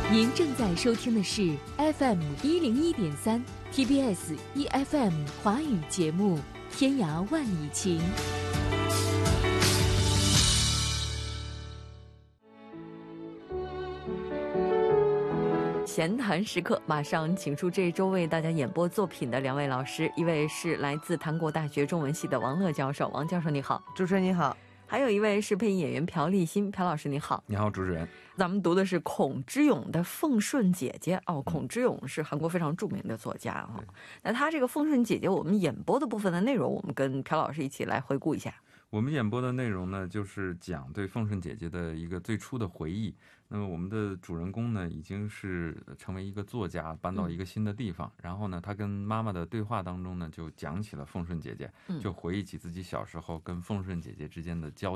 您正在收听的是 FM101.3 TBS EFM 华语节目《天涯万里情》。闲谈时刻，马上请出这周为大家演播作品的2位老师，一位是来自韩国大学中文系的王乐教授，王教授你好。 主持人你好。 还有一位是配音演员朴立新，朴老师你好。 你好，主持人。 咱们读的是孔之勇的《凤顺姐姐》哦，孔之勇是韩国非常著名的作家啊。那他这个《凤顺姐姐》，我们演播的部分的内容，我们跟朴老师一起来回顾一下。 我们演播的内容呢，就是讲对凤顺姐姐的一个最初的回忆。那么我们的主人公呢，已经是成为一个作家，搬到一个新的地方。然后呢，他跟妈妈的对话当中呢，就讲起了凤顺姐姐，就回忆起自己小时候跟凤顺姐姐之间的交